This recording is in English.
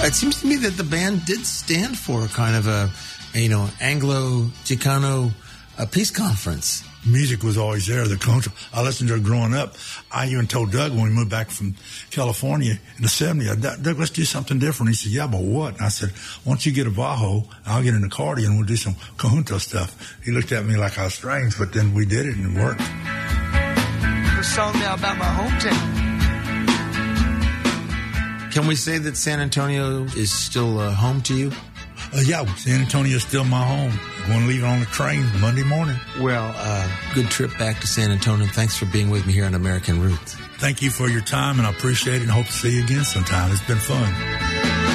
It seems to me that the band did stand for kind of a Anglo-Chicano peace conference. Music was always there. I listened to it growing up. I even told Doug when we moved back from California in the 70s, Doug, let's do something different. He said, yeah, but what? And I said, once you get a bajo, I'll get an accordion and we'll do some conjunto stuff. He looked at me like I was strange, but then we did it and it worked. A song now about my hometown. Can we say that San Antonio is still home to you? Yeah, San Antonio is still my home. I'm going to leave it on the train Monday morning. Well, good trip back to San Antonio. Thanks for being with me here on American Roots. Thank you for your time, and I appreciate it and hope to see you again sometime. It's been fun.